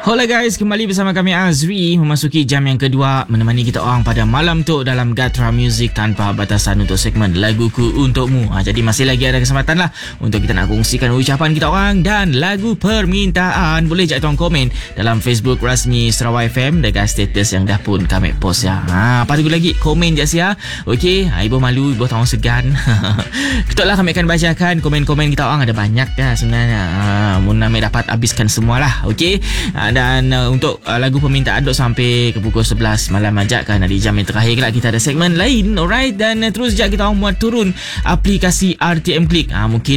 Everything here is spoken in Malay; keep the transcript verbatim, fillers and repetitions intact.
Hola guys, kembali bersama kami Azri memasuki jam yang kedua menemani kita orang pada malam tu dalam Gatra Music tanpa batasan untuk segmen Laguku Untukmu. Ha, jadi masih lagi ada kesempatan lah untuk kita nak kongsikan ucapan kita orang dan lagu permintaan. Boleh je tuan komen dalam Facebook rasmi Sarawak F M dekat status yang dah pun kami post ya. Ha, apa tunggu lagi? Komen je sia. Okey, ha, ibu malu, ibu tahu segan. Ketutlah kami akan bacakan komen-komen kita orang, ada banyak ya sebenarnya. Ha, mun kami dapat habiskan semualah. Okey. Ha, dan uh, untuk uh, lagu permintaan duk sampai ke pukul sebelas malam ajak kan, di jam yang terakhir kelak kita ada segmen lain. Alright, dan uh, terus je kita orang buat turun aplikasi R T M Click. Ha, mungkin